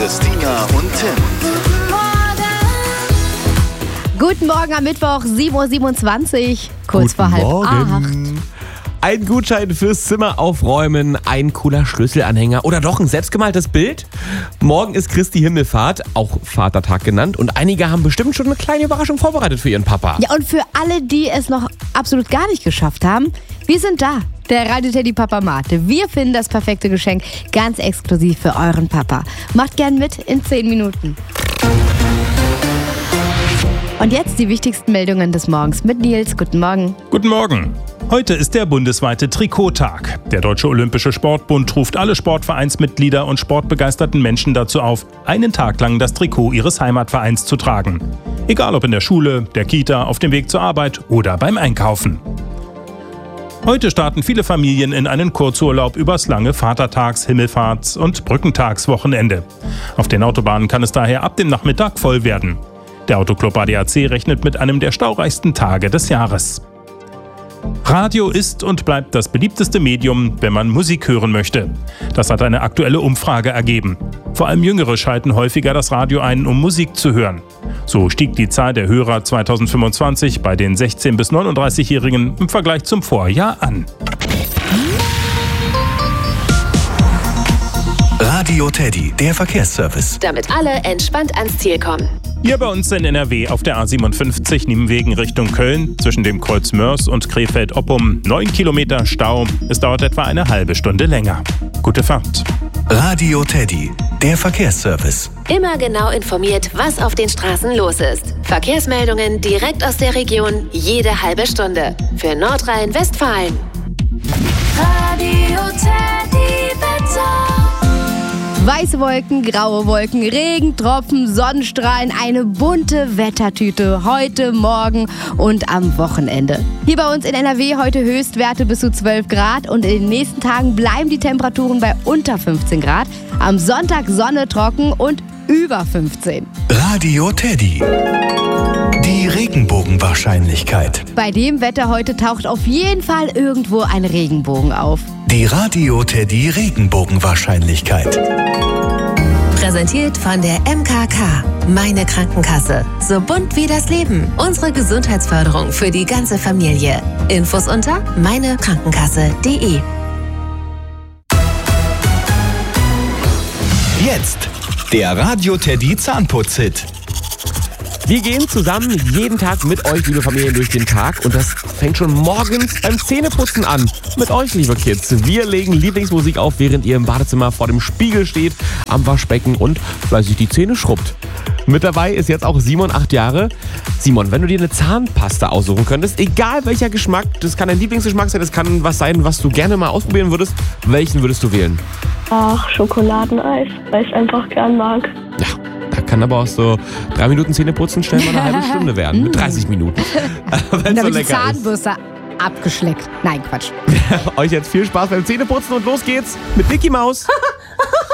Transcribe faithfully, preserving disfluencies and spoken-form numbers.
Christina und Tim. Guten Morgen am Mittwoch, sieben Uhr siebenundzwanzig, kurz Guten vor halb Morgen. acht. Ein Gutschein fürs Zimmer aufräumen, ein cooler Schlüsselanhänger oder doch ein selbstgemaltes Bild. Morgen ist Christi Himmelfahrt, auch Vatertag genannt, und einige haben bestimmt schon eine kleine Überraschung vorbereitet für ihren Papa. Ja, und für alle, die es noch absolut gar nicht geschafft haben, wir sind da. Der Radio Teddy Papa Mate. Wir finden das perfekte Geschenk ganz exklusiv für euren Papa. Macht gern mit in zehn Minuten. Und jetzt die wichtigsten Meldungen des Morgens mit Nils. Guten Morgen. Guten Morgen. Heute ist der bundesweite Trikottag. Der Deutsche Olympische Sportbund ruft alle Sportvereinsmitglieder und sportbegeisterten Menschen dazu auf, einen Tag lang das Trikot ihres Heimatvereins zu tragen. Egal ob in der Schule, der Kita, auf dem Weg zur Arbeit oder beim Einkaufen. Heute starten viele Familien in einen Kurzurlaub übers lange Vatertags-, Himmelfahrts- und Brückentagswochenende. Auf den Autobahnen kann es daher ab dem Nachmittag voll werden. Der Autoclub A D A C rechnet mit einem der staureichsten Tage des Jahres. Radio ist und bleibt das beliebteste Medium, wenn man Musik hören möchte. Das hat eine aktuelle Umfrage ergeben. Vor allem Jüngere schalten häufiger das Radio ein, um Musik zu hören. So stieg die Zahl der Hörer zweitausendfünfundzwanzig bei den sechzehn- bis neununddreißigjährigen im Vergleich zum Vorjahr an. Radio Teddy, der Verkehrsservice. Damit alle entspannt ans Ziel kommen. Hier bei uns in N R W auf der A siebenundfünfzig Niemenwegen Richtung Köln zwischen dem Kreuz Mörs und Krefeld-Oppum neun Kilometer Stau. Es dauert etwa eine halbe Stunde länger. Gute Fahrt. Radio Teddy, der Verkehrsservice. Immer genau informiert, was auf den Straßen los ist. Verkehrsmeldungen direkt aus der Region, jede halbe Stunde. Für Nordrhein-Westfalen. Radio Teddy Wetter. Weiße Wolken, graue Wolken, Regentropfen, Sonnenstrahlen, eine bunte Wettertüte heute, morgen und am Wochenende. Hier bei uns in N R W heute Höchstwerte bis zu zwölf Grad und in den nächsten Tagen bleiben die Temperaturen bei unter fünfzehn Grad. Am Sonntag Sonne, trocken und über fünfzehn. Radio Teddy. Die Regenbogenwahrscheinlichkeit. Bei dem Wetter heute taucht auf jeden Fall irgendwo ein Regenbogen auf. Die Radio Teddy Regenbogenwahrscheinlichkeit. Präsentiert von der M K K. Meine Krankenkasse. So bunt wie das Leben. Unsere Gesundheitsförderung für die ganze Familie. Infos unter meine krankenkasse punkt de. Jetzt der Radio Teddy Zahnputz-Hit. Wir gehen zusammen jeden Tag mit euch, liebe Familien, durch den Tag. Und das fängt schon morgens beim Zähneputzen an. Mit euch, liebe Kids. Wir legen Lieblingsmusik auf, während ihr im Badezimmer vor dem Spiegel steht, am Waschbecken und fleißig die Zähne schrubbt. Mit dabei ist jetzt auch Simon, acht Jahre. Simon, wenn du dir eine Zahnpasta aussuchen könntest, egal welcher Geschmack, das kann dein Lieblingsgeschmack sein, das kann was sein, was du gerne mal ausprobieren würdest, welchen würdest du wählen? Ach, Schokoladeneis, weil ich es einfach gern mag. Ja. Da kann aber auch so drei Minuten Zähneputzen schnell mal eine halbe Stunde werden. Mit dreißig Minuten. Wenn Und so damit die lecker Zahnbürste abgeschleckt. Nein, Quatsch. ist. Euch jetzt viel Spaß beim Zähneputzen und los geht's mit Mickey Maus.